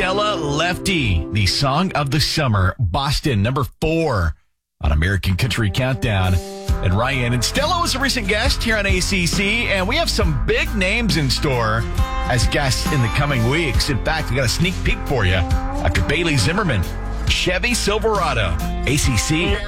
Stella Lefty, the song of the summer, Boston, number 4 on American Country Countdown. And Ryan and Stella was a recent guest here on ACC, and we have some big names in store as guests in the coming weeks. In fact, we got a sneak peek for you after Bailey Zimmerman, Chevy Silverado, ACC.